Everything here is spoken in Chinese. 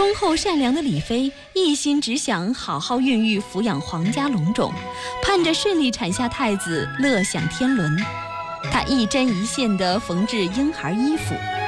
忠厚善良的李妃一心只想好好孕育抚养皇家龙种，盼着顺利产下太子，乐享天伦。她一针一线地缝制婴孩衣服，